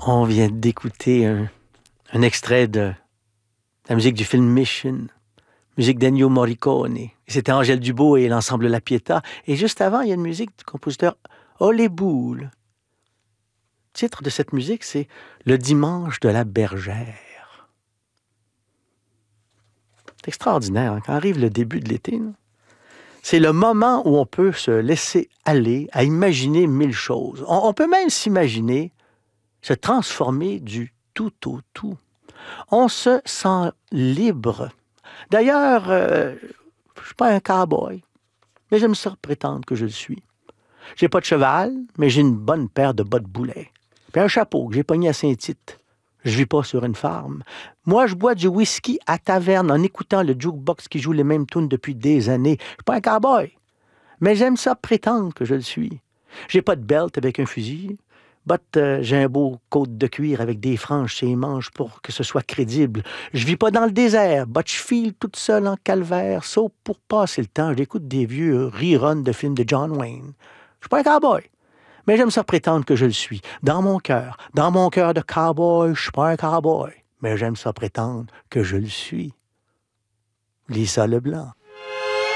On vient d'écouter un extrait de la musique du film Mission, musique d'Ennio Morricone. C'était Angèle Dubois et l'ensemble La Pietà. Et juste avant, il y a une musique du compositeur Ole Bull. Le titre de cette musique, c'est Le dimanche de la bergère. C'est extraordinaire, hein? Quand arrive le début de l'été, là, c'est le moment où on peut se laisser aller à imaginer mille choses. On peut même s'imaginer se transformer du tout au tout. On se sent libre. D'ailleurs, je ne suis pas un cow-boy, mais j'aime ça prétendre que je le suis. J'ai pas de cheval, mais j'ai une bonne paire de bottes boulets. Puis un chapeau que j'ai pogné à Saint-Tite. Je vis pas sur une farm. Moi, je bois du whisky à taverne en écoutant le jukebox qui joue les mêmes tunes depuis des années. Je suis pas un cow-boy, mais j'aime ça prétendre que je le suis. J'ai pas de belt avec un fusil. J'ai un beau côte de cuir avec des franges sur les manches pour que ce soit crédible. Je vis pas dans le désert, je file toute seule en calvaire, sauf pour passer le temps. J'écoute des vieux reruns de films de John Wayne. Je suis pas un cowboy, mais j'aime ça prétendre que je le suis. Dans mon cœur de cowboy, je suis pas un cowboy, mais j'aime ça prétendre que je le suis. Lisa Leblanc.